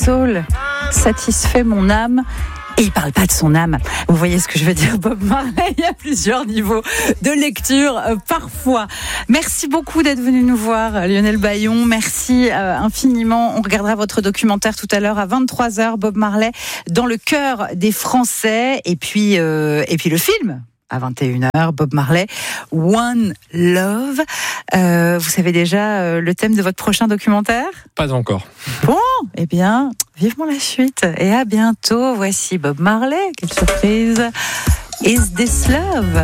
Soul satisfait mon âme. Et il parle pas de son âme. Vous voyez ce que je veux dire, Bob Marley. Il y a plusieurs niveaux de lecture parfois. Merci beaucoup d'être venu nous voir, Lionel Bayon. Merci infiniment. On regardera votre documentaire tout à l'heure à 23h, Bob Marley, dans le cœur des Français. Et puis le film. À 21h, Bob Marley, One Love. Vous savez déjà le thème de votre prochain documentaire ? Pas encore. Bon, eh bien, vivement la suite. Et à bientôt. Voici Bob Marley. Quelle surprise. Is This Love ?